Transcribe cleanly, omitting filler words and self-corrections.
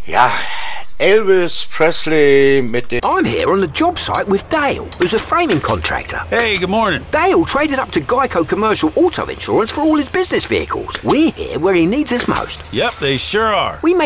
Ja, Elvis Presley mit dem... I'm here on the job site with Dale, who's a framing contractor. Hey, good morning. Dale traded up to Geico Commercial Auto Insurance for all his business vehicles. We're here where he needs us most. Yep, they sure are. We